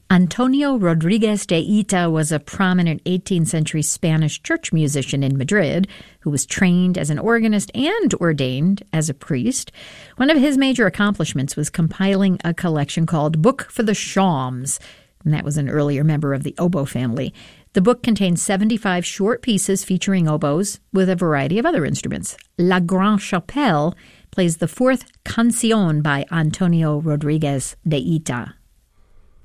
Antonio Rodriguez de Ita was a prominent 18th century Spanish church musician in Madrid who was trained as an organist and ordained as a priest. One of his major accomplishments was compiling a collection called Book for the Shawms, and that was an earlier member of the oboe family. The book contains 75 short pieces featuring oboes with a variety of other instruments. La Grande Chapelle plays the fourth Canción by Antonio Rodriguez de Ita.